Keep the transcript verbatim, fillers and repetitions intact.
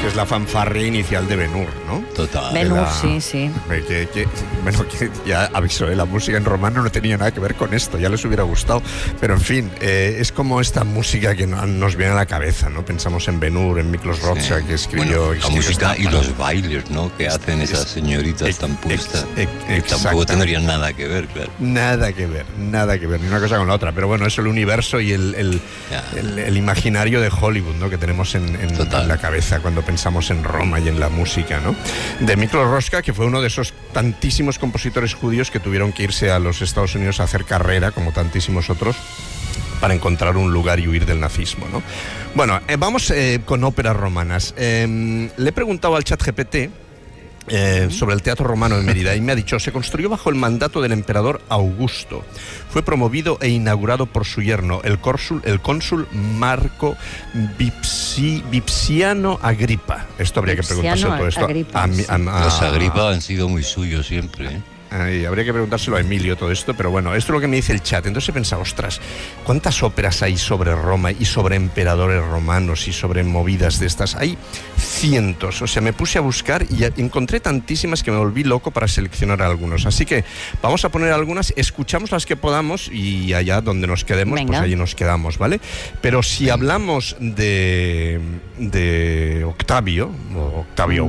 que es la fanfarria inicial de Ben-Hur, ¿no? Total. Ben-Hur, la, sí, sí. Que, que, bueno, que ya avisó, ¿eh? La música en romano no tenía nada que ver con esto, ya les hubiera gustado. Pero en fin, eh, es como esta música que no, nos viene a la cabeza, ¿no? Pensamos en Ben-Hur, en Miklos Rozsa, sí. que escribió... Bueno, la música y para... los bailes, ¿no? Que hacen esas señoritas ex, tan puestas. Ex, ex, que tampoco tendrían nada que ver, claro. Nada que ver, nada que ver, ni una cosa con la otra. Pero bueno, es el universo y el, el, el, el imaginario de Hollywood, ¿no? Que tenemos en, en, en la cabeza cuando pensamos en Roma y en la música, ¿no? De Miklos Rozsa, que fue uno de esos tantísimos compositores judíos que tuvieron que irse a los Estados Unidos a hacer carrera, como tantísimos otros, para encontrar un lugar y huir del nazismo, ¿no? Bueno, eh, vamos eh, con óperas romanas. Eh, le he preguntado al ChatGPT Eh, sobre el teatro romano en Mérida y me ha dicho: se construyó bajo el mandato del emperador Augusto, fue promovido e inaugurado por su yerno, el cónsul, el cónsul Marco Vipsi, Vipsiano Agripa. Esto habría Vipsiano que preguntárselo todo esto Agripa, a, sí. a, a, a, los Agripa han sido muy suyos siempre, ¿eh? Ay, habría que preguntárselo a Emilio todo esto, pero bueno, esto es lo que me dice el chat. Entonces he pensado, ostras, ¿cuántas óperas hay sobre Roma y sobre emperadores romanos y sobre movidas de estas? Hay cientos, o sea, me puse a buscar y encontré tantísimas que me volví loco para seleccionar algunos. Así que vamos a poner algunas, escuchamos las que podamos y allá donde nos quedemos, Venga. pues allí nos quedamos, ¿vale? Pero si hablamos de, de Octavio, o Octavio